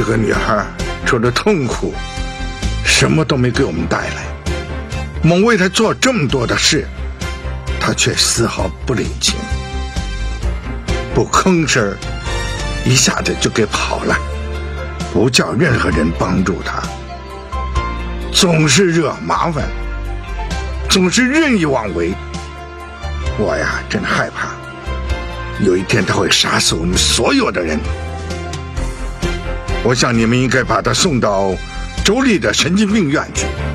这个女孩除了痛苦，什么都没给我们带来。我们为她做这么多的事，她却丝毫不领情，不吭声，一下子就给跑了，不叫任何人帮助她，总是惹麻烦，总是任意妄为。我呀，真害怕，有一天她会杀死我们所有的人。我想你们应该把她送到州立的神经病院去。